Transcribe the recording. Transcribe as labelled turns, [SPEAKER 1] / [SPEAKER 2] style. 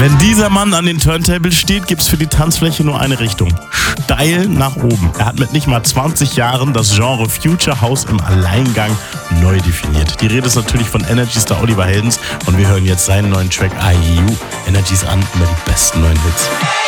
[SPEAKER 1] Wenn dieser Mann an den Turntables steht, gibt's für die Tanzfläche nur eine Richtung. Steil nach oben. Er hat mit nicht mal 20 Jahren das Genre Future House im Alleingang neu definiert. Die Rede ist natürlich von Energy Star Oliver Heldens und wir hören jetzt seinen neuen Track IU. Energies an, immer die besten neuen Hits.